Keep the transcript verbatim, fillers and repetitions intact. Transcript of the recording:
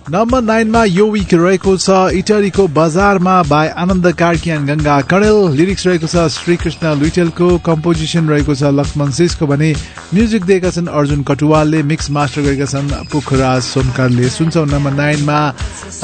Number नाइनमा यो week रहेको छ इटरीको बजारमा by Anand Karki and Ganga Kanel. Lyrics रहेको छ श्रीकृष्ण लुइटेलको, कम्पोजिसन रहेको छ लक्ष्मण सिसको भने म्युजिक दिएका छन् अर्जुन कटुवालले, मिक्स मास्टर गरेका छन् पुखराज सोनकारले। सुन्छौं नम्बर नाइनमा